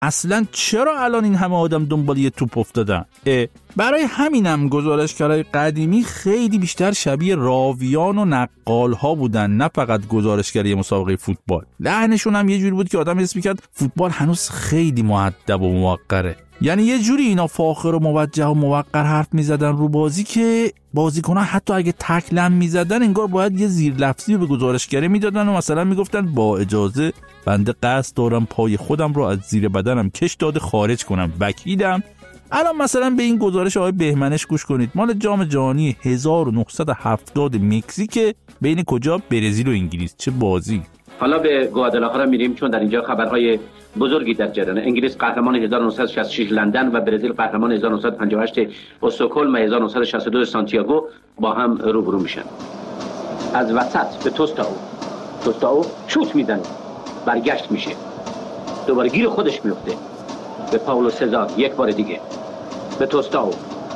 اصلا چرا الان این همه آدم دنبال یه توپ افتادن؟ برای همینم گزارشگرای قدیمی خیلی بیشتر شبیه راویان و نقال ها بودن، نه فقط گزارشگری مسابقه فوتبال. لحنشون هم یه جوری بود که آدم حس می‌کرد فوتبال هنوز خیلی مؤدب و موقره. یعنی یه جوری اینا فاخر و موجه و موقر حرف میزدن رو بازی که بازیکنان حتی اگه تکلم میزدن انگار باید یه زیر لفظی به گزارشگری میدادن و مثلا میگفتن با اجازه بنده قصد دارم پای خودم رو از زیر بدنم کش داده خارج کنم، وکیلم. الان مثلا به این گزارش آقای بهمنش گوش کنید، مال جام جهانی 1970 مکزیک بین کجا؟ برزیل و انگلیس. چه بازی! حالا به گوادالاخارا میریم چون در اینجا خبرهای بزرگی در جریانه. انگلیس قهرمان 1966 لندن و برزیل قهرمان 1958 استکهلم و 1962 سانتیاگو با هم روبرو میشن. از وسط به توستاو شوت میزنه، برگشت میشه، دوباره گیر خودش میفته به پاولو سزار، یک بار دیگه به توستاو،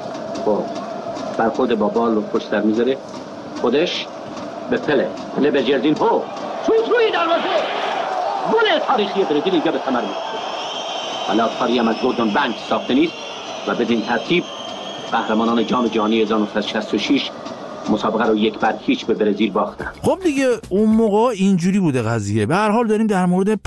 برخورد با بال رو پشت سر میذاره، خودش به پله به جردینهو، شوت روی دروازه، گل تاریخی برزیل اینجا به ثمر میرسه. حالا کاری هم از گوردون بنک ساخته نیست و بدین ترتیب قهرمانان جام جهانی 1966 مسابقه رو 1-0 به برزیل باختن. خب دیگه اون موقع اینجوری بوده قضیه. به هر حال داریم در مورد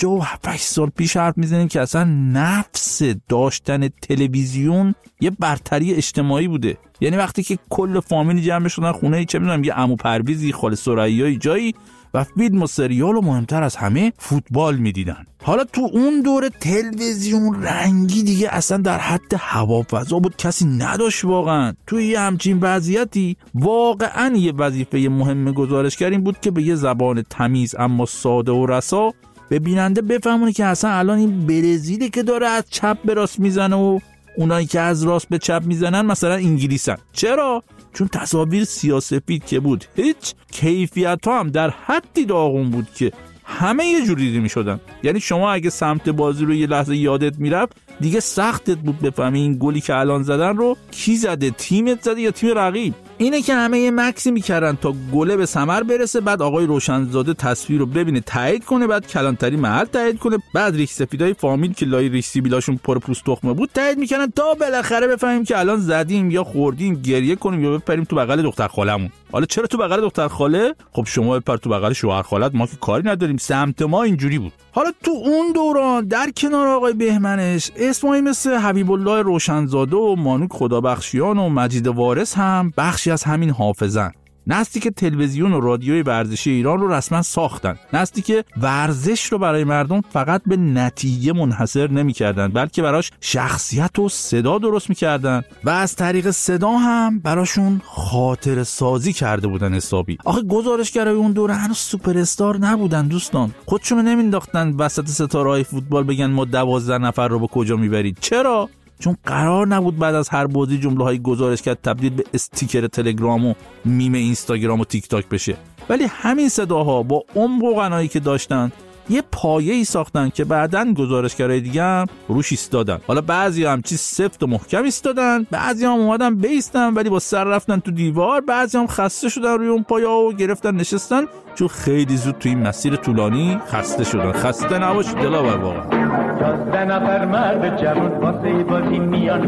57 سال پیش حرف میزنیم که اصلا نفس داشتن تلویزیون یه برتری اجتماعی بوده. یعنی وقتی که کل فامیل جمع شدن خونه، چه میدونم یه عمو پرویزی، خاله سرایایی جایی و فیلم و سریال و مهمتر از همه فوتبال میدیدن. حالا تو اون دوره تلویزیون رنگی دیگه اصلا در حد هوافضا بود، کسی نداشت واقعا. توی یه همچین وضعیتی واقعا یه وظیفه مهم گزارشگر این بود که به یه زبان تمیز اما ساده و رسا به بیننده بفهمونه که اصلا الان این برزیلی که داره از چپ به راست میزنه و اونایی که از راست به چپ میزنن مثلا انگلیسن. چرا؟ چون تصاویر سیاه‌سفید که بود، هیچ کیفیت ها هم در حدی داغون بود که همه یه جوری دیده میشدن. یعنی شما اگه سمت بازی رو یه لحظه یادت میرفت دیگه سختت بود بفهمی این گلی که الان زدن رو کی زده، تیمت زده یا تیم رقیب. اینه که همه یه مکسی میکردن تا گله به ثمر برسه، بعد آقای روشنزاده تصویر رو ببینه تایید کنه، بعد کلانتری محل تایید کنه، بعد ریش سفیدای فامیل که لای ریش سیبیلاشون پر پوست تخمه بود تایید میکنن تا بالاخره بفهمیم که الان زدیم یا خوردیم، گریه کنیم یا بپریم تو بغل دختر خالمون. حالا چرا تو بغل دختر خاله؟ خب شما بپر تو بغل شوهر خالت، ما که کاری نداریم، سمت ما اینجوری بود. حالا تو اون دوران در کنار آقای بهمنش اسمایی مثل حبیب الله روشنزاده و مانوک خدابخشیان و مجید وارث هم بخشی از همین حافظن. نسلی که تلویزیون و رادیوی ورزشی ایران رو رسما ساختن، نسلی که ورزش رو برای مردم فقط به نتیجه منحصر نمی‌کردن بلکه براش شخصیت و صدا درست می‌کردن و از طریق صدا هم براشون خاطره سازی کرده بودن حسابی. آخه گزارشگرای اون دوره هنوز سوپر استار نبودن دوستان، خودشونو نمینداختن وسط ستاره‌های فوتبال بگن ما 12 نفر رو به کجا میبرید. چرا؟ چون قرار نبود بعد از هر بازی جمله‌های گزارشگر تبدیل به استیکر تلگرام و میم اینستاگرام و تیک تاک بشه. ولی همین صداها با عمق و غنایی که داشتن یه پایه‌ای ساختن که بعداً گزارشگرای دیگه هم روش ایستادن. حالا بعضی هم چیز سفت و محکم ایستادن، بعضی هم اومدن بیستن ولی با سر رفتن تو دیوار، بعضی هم خسته شدن روی اون پایه‌ها و گرفتن نشستن چون خیلی زود تو این مسیر طولانی خسته شدن. خسته نباشید دلاور واقعا. 11 نفر مرد جوان واسه بازی میان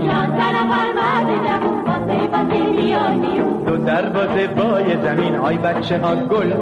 11 نفر مرد جوان واسه بازی میان دو دروازه بای زمین های بچه ها گل